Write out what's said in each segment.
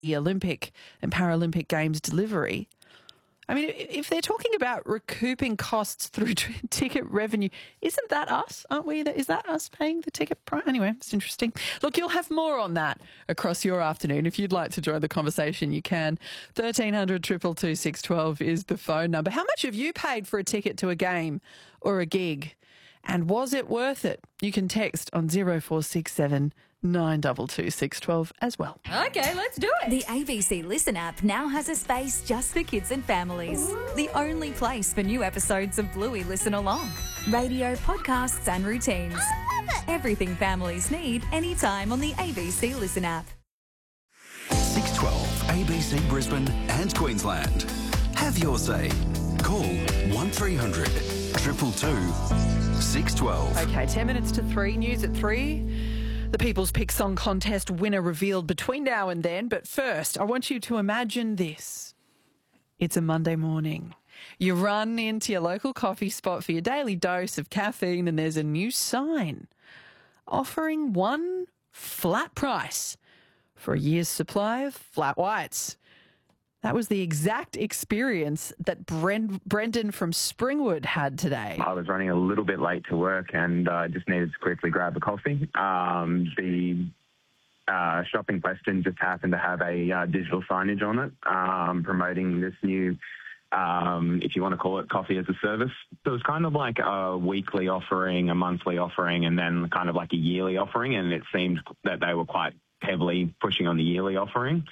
the Olympic and Paralympic Games delivery. I mean, if they're talking about recouping costs through ticket revenue, isn't that us? Aren't we? Is that us paying the ticket price? Anyway, it's interesting. Look, you'll have more on that across your afternoon. If you'd like to join the conversation, you can. 1300 222 612 is the phone number. How much have you paid for a ticket to a game or a gig? And was it worth it? You can text on 0467 922 612 as well. Okay, let's do it. The ABC Listen app now has a space just for kids and families. The only place for new episodes of Bluey Listen Along. Radio, podcasts and routines. I love it. Everything families need anytime on the ABC Listen app. 612 ABC Brisbane and Queensland. Have your say. Call 1300 222 612. Okay, 10 minutes to 3. News at 3. The People's Pick Song Contest winner revealed between now and then. But first, I want you to imagine this. It's a Monday morning. You run into your local coffee spot for your daily dose of caffeine, and there's a new sign offering one flat price for a year's supply of flat whites. That was the exact experience that Brendan from Springwood had today. I was running a little bit late to work and I just needed to quickly grab a coffee. The shop in question just happened to have a digital signage on it promoting this new, if you want to call it, coffee as a service. So it was kind of like a weekly offering, a monthly offering, and then kind of like a yearly offering, and it seemed that they were quite heavily pushing on the yearly offering.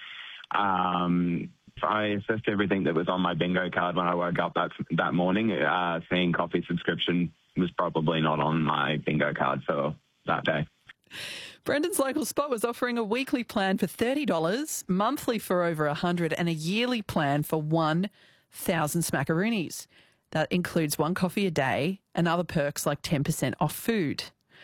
I assessed everything that was on my bingo card when I woke up that morning. Seeing coffee subscription was probably not on my bingo card for that day. Brendan's local spot was offering a weekly plan for $30, monthly for over $100, and a yearly plan for 1,000 smackaroonies. That includes one coffee a day and other perks like 10% off food.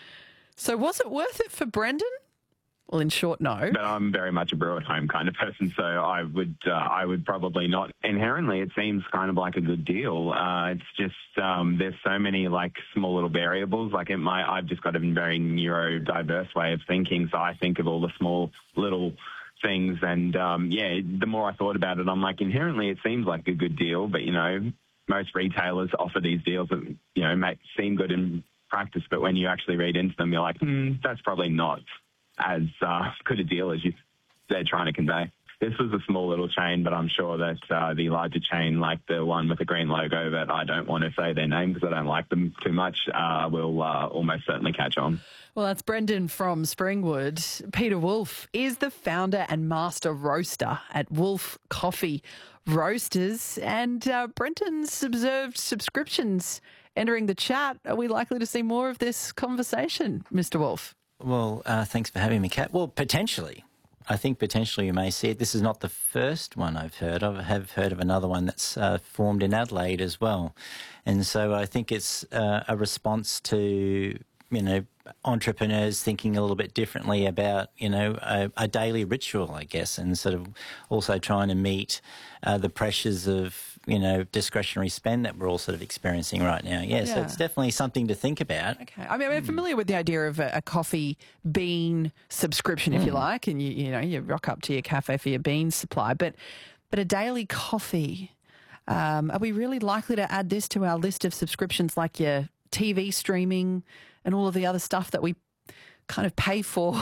So was it worth it for Brendan? Well, in short, no. But I'm very much a brew at home kind of person, so I would probably not. Inherently, it seems kind of like a good deal. It's just there's so many like small little variables. Like I've just got a very neurodiverse way of thinking, so I think of all the small little things. And the more I thought about it, I'm like, inherently, it seems like a good deal. But most retailers offer these deals that seem good in practice, but when you actually read into them, you're like, that's probably not as good a deal as they're trying to convey. This was a small little chain, but I'm sure that the larger chain, like the one with the green logo that I don't want to say their name because I don't like them too much, will almost certainly catch on. Well, that's Brendan from Springwood. Peter Wolf is the founder and master roaster at Wolf Coffee Roasters. And Brendan's observed subscriptions entering the chat. Are we likely to see more of this conversation, Mr. Wolf? Well, thanks for having me, Kat. Well, potentially. I think potentially you may see it. This is not the first one I've heard of. I have heard of another one that's formed in Adelaide as well. And so I think it's a response to, entrepreneurs thinking a little bit differently about, a daily ritual, I guess, and sort of also trying to meet the pressures of, discretionary spend that we're all sort of experiencing right now. Yeah, so it's definitely something to think about. Okay. I mean, I'm familiar with the idea of a coffee bean subscription, if you like, and you rock up to your cafe for your bean supply, but a daily coffee, are we really likely to add this to our list of subscriptions like your TV streaming and all of the other stuff that we kind of pay for?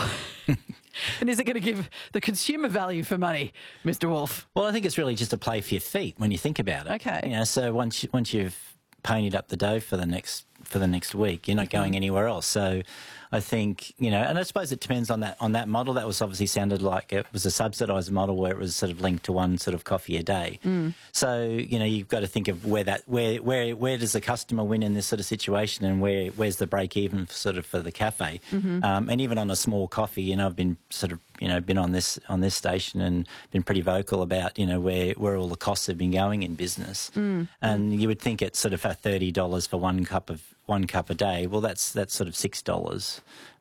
And is it going to give the consumer value for money, Mr. Wolf? Well, I think it's really just a play for your feet when you think about it. Okay. So once you've ponied up the dough for the next week, you're not going anywhere else. So I think, and I suppose it depends on that model. That was obviously sounded like it was a subsidised model where it was sort of linked to one sort of coffee a day. So, you've got to think of where does the customer win in this sort of situation, and where's the break even sort of for the cafe. And even on a small coffee, I've been sort of, been on this station and been pretty vocal about, where all the costs have been going in business. And you would think it's sort of at $30 for one cup a day. Well, that's sort of $6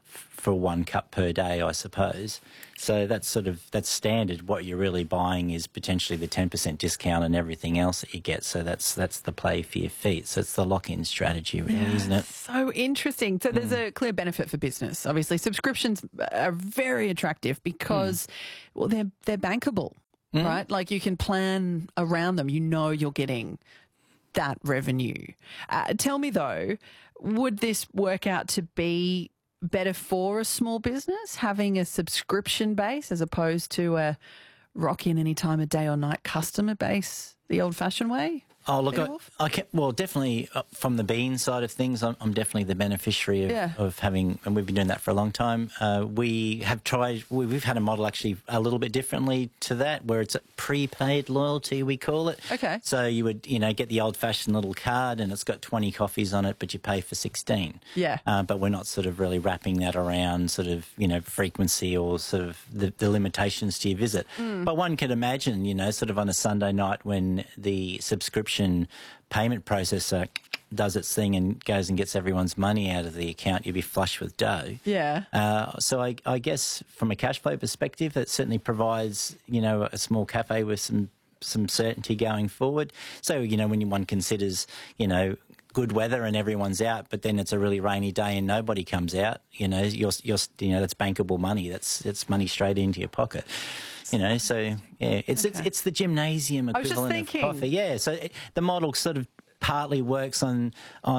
for 1 cup per day, I suppose. So that's standard. What you're really buying is potentially the 10% discount and everything else that you get. So that's the play for your feet. So it's the lock-in strategy, really, isn't it? So interesting. So there's a clear benefit for business. Obviously, subscriptions are very attractive because, well, they're bankable, right? Like you can plan around them. You know you're getting that revenue. Tell me though, would this work out to be better for a small business having a subscription base as opposed to a rock in any time of day or night customer base the old-fashioned way? Oh, look, well, definitely from the bean side of things, I'm definitely the beneficiary of having, and we've been doing that for a long time. We've had a model actually a little bit differently to that, where it's a prepaid loyalty, we call it. Okay. So you would, get the old-fashioned little card and it's got 20 coffees on it, but you pay for 16. Yeah. But we're not sort of really wrapping that around sort of, frequency or sort of the limitations to your visit. But one could imagine, sort of on a Sunday night when the subscription payment processor does its thing and goes and gets everyone's money out of the account, you'd be flush with dough. Yeah. So I guess from a cash flow perspective, it certainly provides, a small cafe with some certainty going forward. So, when one considers, good weather and everyone's out, but then it's a really rainy day and nobody comes out, you're that's bankable money. That's money straight into your pocket. So it's the gymnasium equivalent of coffee. Yeah, so the model sort of partly works on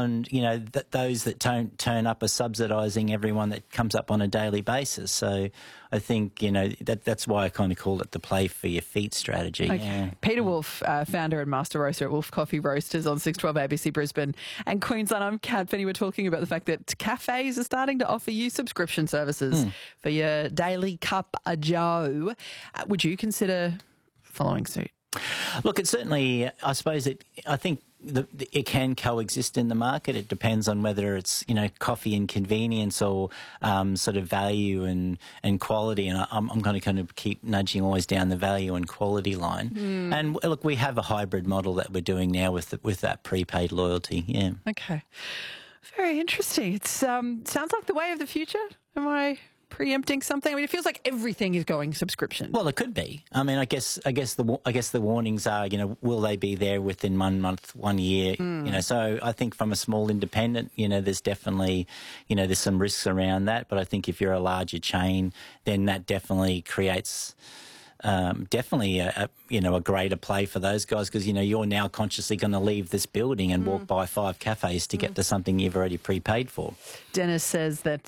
those that don't turn up are subsidising everyone that comes up on a daily basis. So I think that's why I kind of called it the play for your feet strategy. Okay. Yeah. Peter Wolf, founder and master roaster at Wolf Coffee Roasters on 612 ABC Brisbane and Queensland. I'm Kat Penny. We're talking about the fact that cafes are starting to offer you subscription services for your daily cup of joe. Would you consider following suit? Look, it certainly, I suppose I think it can coexist in the market. It depends on whether it's, coffee and convenience or sort of value and quality. And I'm going to kind of keep nudging always down the value and quality line. And look, we have a hybrid model that we're doing now with that prepaid loyalty. Yeah. Okay. Very interesting. It sounds like the way of the future. Am I preempting something? I mean, it feels like everything is going subscription. Well, it could be. I mean, I guess the warnings are, will they be there within 1 month, 1 year? So I think from a small independent, there's definitely, there's some risks around that. But I think if you're a larger chain, then that definitely creates definitely a greater play for those guys because, you're now consciously going to leave this building and walk by 5 cafes to get to something you've already prepaid for. Dennis says that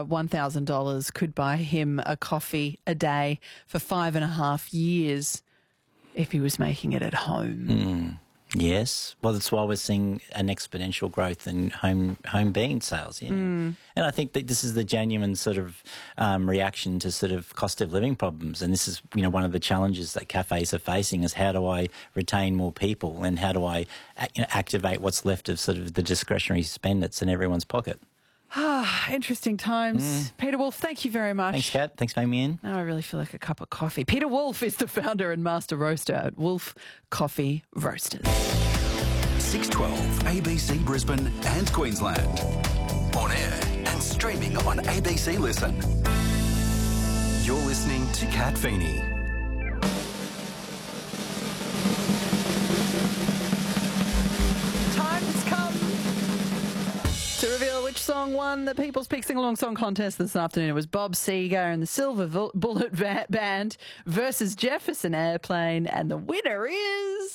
$1,000 could buy him a coffee a day for 5.5 years if he was making it at home. Yes. Well, that's why we're seeing an exponential growth in home bean sales. Yeah. And I think that this is the genuine sort of reaction to sort of cost of living problems. And this is, one of the challenges that cafes are facing is how do I retain more people and how do I activate what's left of sort of the discretionary spend that's in everyone's pocket. Interesting times. Peter Wolf, thank you very much. Thanks, Kat. Thanks for having me in. Now I really feel like a cup of coffee. Peter Wolf is the founder and master roaster at Wolf Coffee Roasters. 612 ABC Brisbane and Queensland. On air and streaming on ABC Listen. You're listening to Kat Feeney. To reveal which song won the People's Pick Sing Along Song Contest this afternoon, it was Bob Seger and the Silver Bullet Band versus Jefferson Airplane, and the winner is